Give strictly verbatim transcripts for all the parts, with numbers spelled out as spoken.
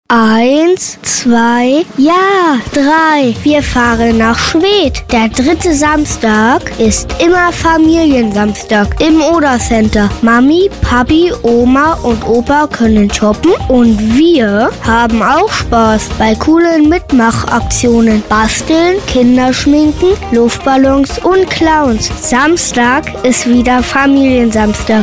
Eins, zwei, ja, drei. Wir fahren nach Schwedt. Der dritte Samstag ist immer Familiensamstag im Oder-Center. Mami, Papi, Oma und Opa können shoppen und wir haben auch Spaß bei coolen Mitmachaktionen. Basteln, Kinderschminken, Luftballons und Clowns. Samstag ist wieder Familiensamstag.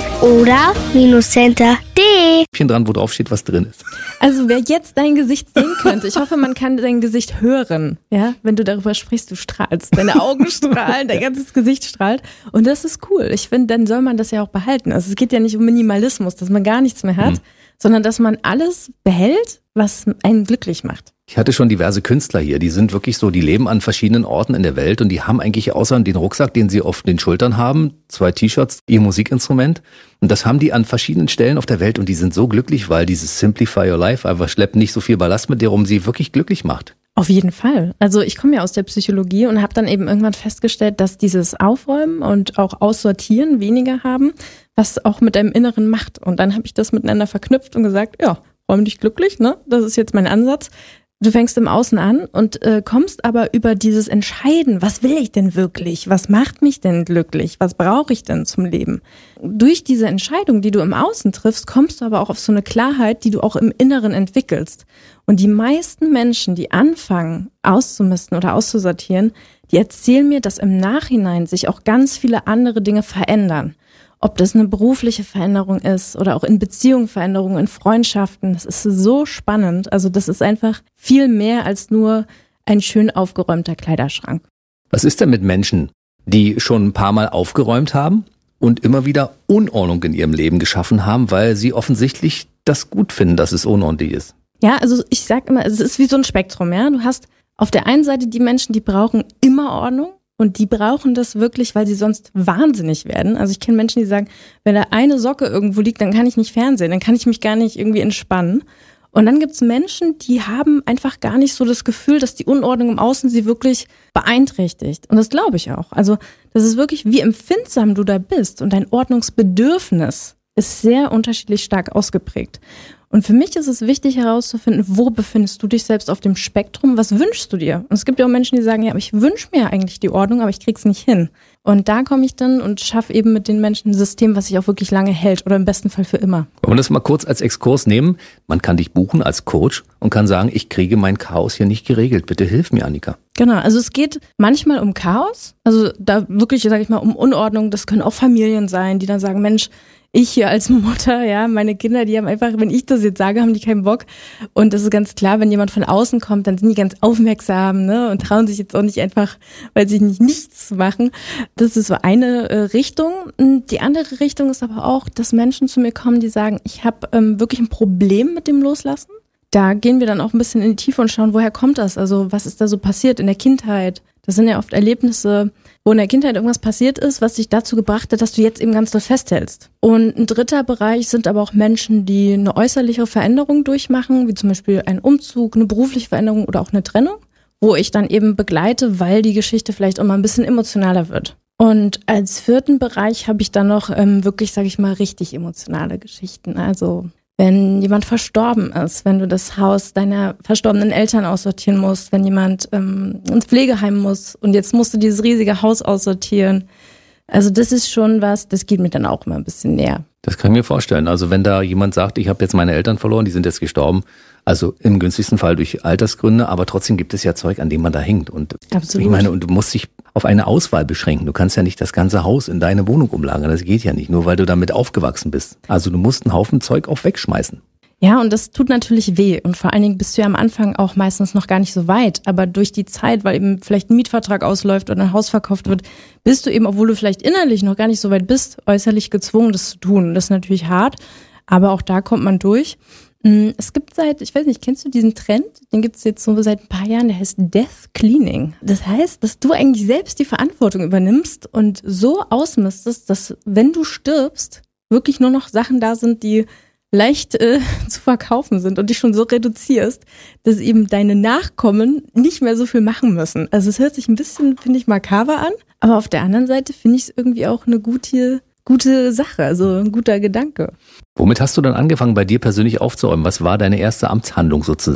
Oder-Center punkt de. Dran, wo drauf steht, was drin ist. Also wer jetzt dein Gesicht sehen könnte, ich hoffe, man kann dein Gesicht hören, ja, wenn du darüber sprichst, du strahlst, deine Augen strahlen, dein ganzes Gesicht strahlt und das ist cool. Ich finde, dann soll man das ja auch behalten. Also es geht ja nicht um Minimalismus, dass man gar nichts mehr hat, hm. sondern dass man alles behält, was einen glücklich macht. Ich hatte schon diverse Künstler hier, die sind wirklich so, die leben an verschiedenen Orten in der Welt und die haben eigentlich außer den Rucksack, den sie auf den Schultern haben, zwei T-Shirts, ihr Musikinstrument und das haben die an verschiedenen Stellen auf der Welt und die sind so glücklich, weil dieses Simplify Your Life einfach schleppt nicht so viel Ballast mit dir rum, sie wirklich glücklich macht. Auf jeden Fall. Also ich komme ja aus der Psychologie und habe dann eben irgendwann festgestellt, dass dieses Aufräumen und auch Aussortieren weniger haben, was auch mit deinem Inneren macht. Und dann habe ich das miteinander verknüpft und gesagt, ja, räum dich glücklich, ne? Das ist jetzt mein Ansatz. Du fängst im Außen an und äh, kommst aber über dieses Entscheiden, was will ich denn wirklich? Was macht mich denn glücklich? Was brauche ich denn zum Leben? Durch diese Entscheidung, die du im Außen triffst, kommst du aber auch auf so eine Klarheit, die du auch im Inneren entwickelst. Und die meisten Menschen, die anfangen auszumisten oder auszusortieren, die erzählen mir, dass im Nachhinein sich auch ganz viele andere Dinge verändern. Ob das eine berufliche Veränderung ist oder auch in Beziehungen Veränderungen, in Freundschaften, das ist so spannend. Also das ist einfach viel mehr als nur ein schön aufgeräumter Kleiderschrank. Was ist denn mit Menschen, die schon ein paar Mal aufgeräumt haben und immer wieder Unordnung in ihrem Leben geschaffen haben, weil sie offensichtlich das gut finden, dass es unordentlich ist? Ja, also ich sag immer, es ist wie so ein Spektrum, ja. Du hast auf der einen Seite die Menschen, die brauchen immer Ordnung. Und die brauchen das wirklich, weil sie sonst wahnsinnig werden. Also ich kenne Menschen, die sagen, wenn da eine Socke irgendwo liegt, dann kann ich nicht fernsehen, dann kann ich mich gar nicht irgendwie entspannen. Und dann gibt's Menschen, die haben einfach gar nicht so das Gefühl, dass die Unordnung im Außen sie wirklich beeinträchtigt. Und das glaube ich auch. Also das ist wirklich, wie empfindsam du da bist. Und dein Ordnungsbedürfnis ist sehr unterschiedlich stark ausgeprägt. Und für mich ist es wichtig herauszufinden, wo befindest du dich selbst auf dem Spektrum, was wünschst du dir? Und es gibt ja auch Menschen, die sagen, ja, aber ich wünsche mir eigentlich die Ordnung, aber ich krieg's nicht hin. Und da komme ich dann und schaffe eben mit den Menschen ein System, was sich auch wirklich lange hält oder im besten Fall für immer. Wollen wir das mal kurz als Exkurs nehmen? Man kann dich buchen als Coach und kann sagen, ich kriege mein Chaos hier nicht geregelt. Bitte hilf mir, Annika. Genau, also es geht manchmal um Chaos, also da wirklich, sage ich mal, um Unordnung. Das können auch Familien sein, die dann sagen, Mensch, ich hier als Mutter, ja, meine Kinder, die haben einfach, wenn ich das jetzt sage, haben die keinen Bock. Und das ist ganz klar, wenn jemand von außen kommt, dann sind die ganz aufmerksam, ne, und trauen sich jetzt auch nicht einfach, weil sie nicht nichts machen. Das ist so eine äh, Richtung. Die andere Richtung ist aber auch, dass Menschen zu mir kommen, die sagen, ich habe ähm, wirklich ein Problem mit dem Loslassen. Da gehen wir dann auch ein bisschen in die Tiefe und schauen, woher kommt das? Also was ist da so passiert in der Kindheit? Das sind ja oft Erlebnisse, wo in der Kindheit irgendwas passiert ist, was dich dazu gebracht hat, dass du jetzt eben ganz doll festhältst. Und ein dritter Bereich sind aber auch Menschen, die eine äußerliche Veränderung durchmachen, wie zum Beispiel ein Umzug, eine berufliche Veränderung oder auch eine Trennung, wo ich dann eben begleite, weil die Geschichte vielleicht auch mal ein bisschen emotionaler wird. Und als vierten Bereich habe ich dann noch ähm, wirklich, sage ich mal, richtig emotionale Geschichten. Also wenn jemand verstorben ist, wenn du das Haus deiner verstorbenen Eltern aussortieren musst, wenn jemand ähm, ins Pflegeheim muss und jetzt musst du dieses riesige Haus aussortieren. Also das ist schon was, das geht mir dann auch immer ein bisschen näher. Das kann ich mir vorstellen. Also wenn da jemand sagt, ich habe jetzt meine Eltern verloren, die sind jetzt gestorben, also im günstigsten Fall durch Altersgründe, aber trotzdem gibt es ja Zeug, an dem man da hängt. Und absolut. Ich meine, und du musst dich auf eine Auswahl beschränken. Du kannst ja nicht das ganze Haus in deine Wohnung umlagern. Das geht ja nicht, nur weil du damit aufgewachsen bist. Also du musst einen Haufen Zeug auch wegschmeißen. Ja, und das tut natürlich weh. Und vor allen Dingen bist du ja am Anfang auch meistens noch gar nicht so weit. Aber durch die Zeit, weil eben vielleicht ein Mietvertrag ausläuft oder ein Haus verkauft wird, bist du eben, obwohl du vielleicht innerlich noch gar nicht so weit bist, äußerlich gezwungen, das zu tun. Das ist natürlich hart, aber auch da kommt man durch. Es gibt seit, ich weiß nicht, kennst du diesen Trend? Den gibt es jetzt so seit ein paar Jahren, der heißt Death Cleaning. Das heißt, dass du eigentlich selbst die Verantwortung übernimmst und so ausmistest, dass wenn du stirbst, wirklich nur noch Sachen da sind, die leicht äh, zu verkaufen sind und dich schon so reduzierst, dass eben deine Nachkommen nicht mehr so viel machen müssen. Also es hört sich ein bisschen, finde ich, makaber an, aber auf der anderen Seite finde ich es irgendwie auch eine gute, gute Sache, also ein guter Gedanke. Womit hast du dann angefangen, bei dir persönlich aufzuräumen? Was war deine erste Amtshandlung sozusagen?